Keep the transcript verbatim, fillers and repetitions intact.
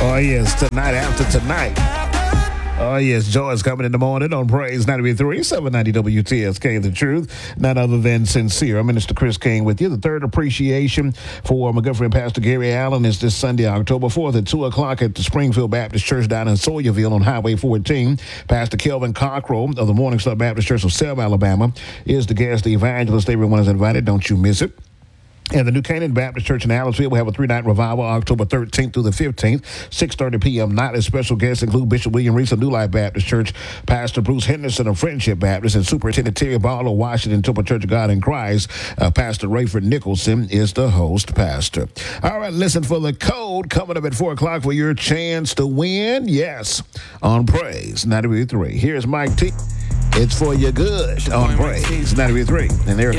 Oh, yes, tonight after tonight. Oh, yes, joy is coming in the morning on Praise ninety-three, seven ninety W T S K, The Truth, none other than sincere. I'm Minister Chris King with you. The third appreciation for my good friend Pastor Gary Allen is this Sunday, October fourth at two o'clock at the Springfield Baptist Church down in Sawyerville on Highway fourteen. Pastor Kelvin Cockrell of the Morning Star Baptist Church of Selma, Alabama is the guest, the evangelist. Everyone is invited. Don't you miss it. And the New Canaan Baptist Church in Allentown will have a three-night revival October thirteenth through the fifteenth, six thirty p.m. Nightly special guests include Bishop William Reese of New Life Baptist Church, Pastor Bruce Henderson of Friendship Baptist, and Superintendent Terry Barlow, Washington Temple Church of God in Christ. Uh, Pastor Rayford Nicholson is the host pastor. All right, listen for the code coming up at four o'clock for your chance to win. Yes, on Praise ninety-three. Here's Mike T. It's for your good on Praise ninety-three. And there